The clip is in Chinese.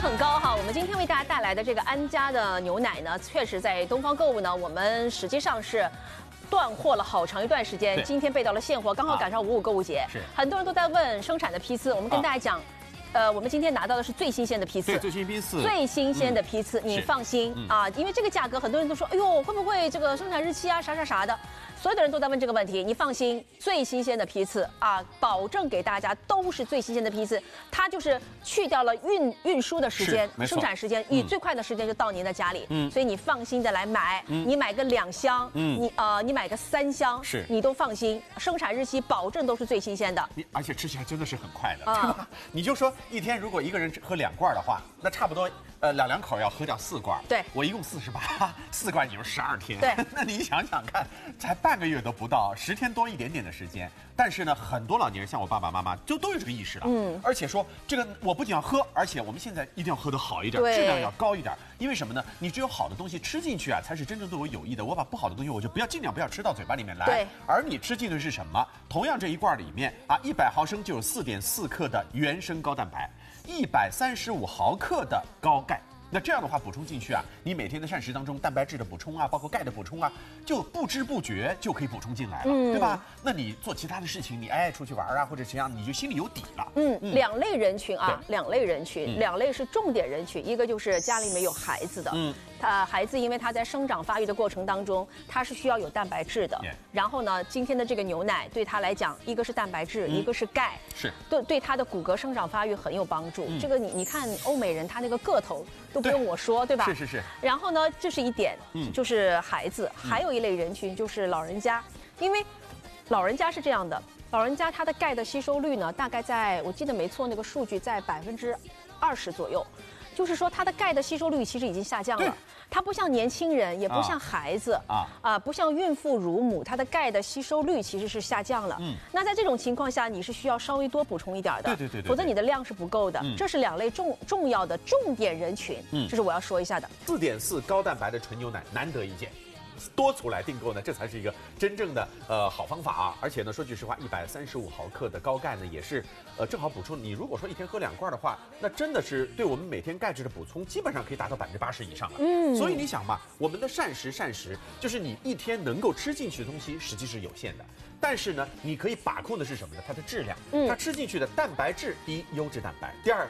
很高哈。我们今天为大家带来的这个安佳的牛奶呢，确实在东方购物呢，我们实际上是断货了好长一段时间，今天备到了现货，刚好赶上5.5购物节， 是很多人都在问生产的批次，我们跟大家讲。我们今天拿到的是最新鲜的批次， 最新批次， 最新鲜的批次，你放心啊，因为这个价格，很多人都说，哎呦，会不会这个生产日期啊，啥的，所有的人都在问这个问题。你放心，最新鲜的批次啊，保证给大家都是最新鲜的批次，它就是去掉了运输的时间、生产时间，以最快的时间就到您的家里，所以你放心的来买，你买个2箱，你买个3箱， 是你都放心，生产日期保证都是最新鲜的， 而且吃起来真的是很快的，对吧？你就说一天如果一个人喝2罐的话，那差不多两口要喝掉4罐。 对， 我一共48，4罐也就12天。 对， 那你想想看，才半个月都不到，10天多一点点的时间。但是呢，很多老年人像我爸爸妈妈就都有这个意识了，而且说这个我不仅要喝，而且我们现在一定要喝得好一点，质量要高一点。因为什么呢？你只有好的东西吃进去啊，才是真正对我有益的。我把不好的东西，我就尽量不要吃到嘴巴里面来。 对， 而你吃进的是什么？同样这一罐里面啊，100毫升就有4.4克的原生高蛋白，135毫克的高钙。那这样的话补充进去啊，你每天的膳食当中蛋白质的补充啊，包括钙的补充啊，就不知不觉就可以补充进来了，对吧？那你做其他的事情，你出去玩啊或者怎样，你就心里有底了。 2类人群啊，2类人群，2类是重点人群，一个就是家里面有孩子的，孩子因为他在生长发育的过程当中，他是需要有蛋白质的。然后呢，今天的这个牛奶对他来讲，一个是蛋白质，一个是钙， 是对他的骨骼生长发育很有帮助。这个你看欧美人他那个个头都不用我说，对吧？ 是。 然后呢，这是一点，就是孩子，还有一类人群就是老人家，因为老人家是这样的，老人家他的钙的吸收率呢，大概在我记得没错，那个数据在20%左右。就是说，它的钙的吸收率其实已经下降了。它不像年轻人，也不像孩子，不像孕妇、乳母，它的钙的吸收率其实是下降了。那在这种情况下，你是需要稍微多补充一点的， 对， 否则你的量是不够的。这是2类重要的重点人群，这是我要说一下的。 4.4高蛋白的纯牛奶，难得一见。多出来订购呢，这才是一个真正的好方法啊！而且呢，说句实话，135毫克的高钙呢，也是正好补充。你如果说一天喝2罐的话，那真的是对我们每天钙质的补充，基本上可以达到80%以上了。所以你想嘛，我们的膳食就是你一天能够吃进去的东西，实际是有限的。但是呢，你可以把控的是什么呢？它的质量。它吃进去的蛋白质，第一，优质蛋白；第二，